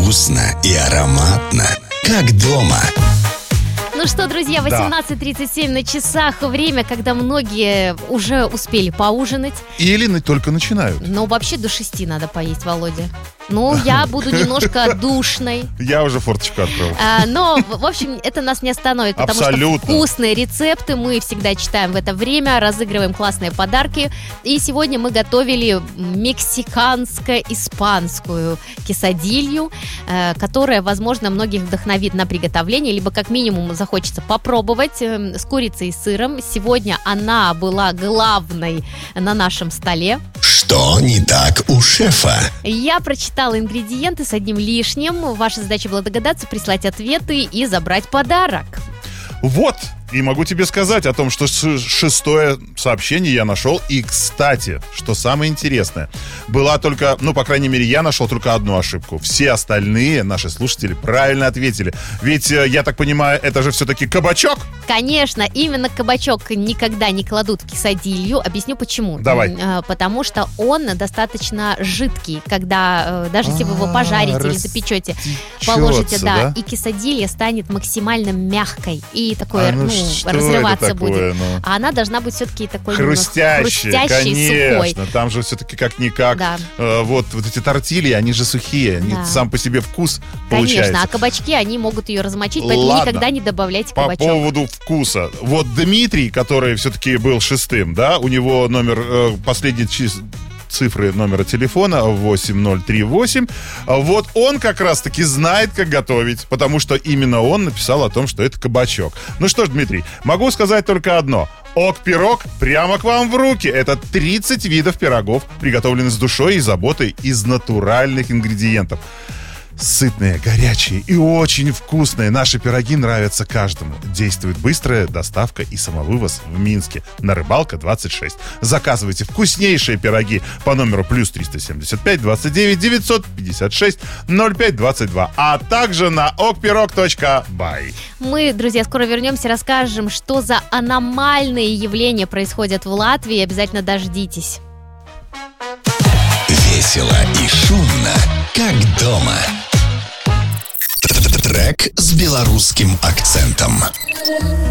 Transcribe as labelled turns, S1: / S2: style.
S1: Вкусно и ароматно, как дома.
S2: Ну что, друзья, 18:37 на часах. Время, когда многие уже успели поужинать.
S3: Или только начинают.
S2: Но вообще до 6 надо поесть, Володя. Ну, я буду немножко душной.
S3: Я уже форточку открыл.
S2: Но, в общем, это нас не остановит, потому что вкусные рецепты мы всегда читаем в это время, разыгрываем классные подарки. И сегодня мы готовили мексиканско-испанскую quesadilью, которая, возможно, многих вдохновит на приготовление, либо как минимум захочется попробовать, с курицей и сыром. Сегодня она была главной на нашем столе.
S1: Что не так у шефа?
S2: Я прочитала ингредиенты с одним лишним. Ваша задача была догадаться, прислать ответы и забрать подарок.
S3: Вот, и могу тебе сказать о том, что шестое сообщение я нашел. И, кстати, что самое интересное, была только, по крайней мере, я нашел только одну ошибку. Все остальные наши слушатели правильно ответили. Ведь, я так понимаю, это же все-таки кабачок?
S2: Конечно, именно кабачок никогда не кладут в quesadilью. Объясню почему.
S3: Давай.
S2: Потому что он достаточно жидкий, когда, даже если вы его пожарите или запечете, положите, да, и quesadilla станет максимально мягкой и такой, разрываться будет. А она должна быть все-таки такой хрустящей,
S3: конечно.
S2: сухой.
S3: Там же все-таки как-никак.
S2: Да.
S3: Вот эти тортильи, они же сухие, они сам по себе вкус получается.
S2: Конечно, а кабачки, они могут ее размочить, поэтому никогда не добавляйте кабачок.
S3: По поводу вкуса. Вот Дмитрий, который все-таки был шестым, да, у него номер, последний цифры номера телефона 8038. Вот он как раз-таки знает, как готовить, потому что именно он написал о том, что это кабачок. Ну что ж, Дмитрий, могу сказать только одно. ОК-пирог прямо к вам в руки. Это 30 видов пирогов, приготовленных с душой и заботой из натуральных ингредиентов. Сытные, горячие и очень вкусные. Наши пироги нравятся каждому. Действует быстрая доставка и самовывоз в Минске на Рыбалка 26. Заказывайте вкуснейшие пироги по номеру +375 29 956 05 22, а также на okpirog.by.
S2: Мы, друзья, скоро вернемся, расскажем, что за аномальные явления происходят в Латвии. Обязательно дождитесь.
S1: Весело и шумно, как дома. Трек с белорусским акцентом.